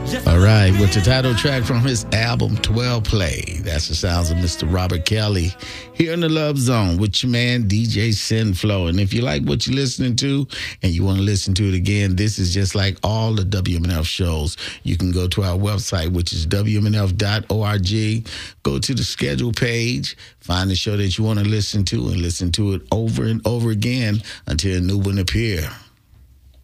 All right, with the title track from his album 12 Play. That's the sounds of Mr. Robert Kelly here in the Love Zone with your man DJ Sinflow. And if you like what you're listening to and you want to listen to it again, this is just like all the WMNF shows. You can go to our website, which is WMNF.org. Go to the schedule page, find the show that you want to listen to, and listen to it over and over again until a new one appears.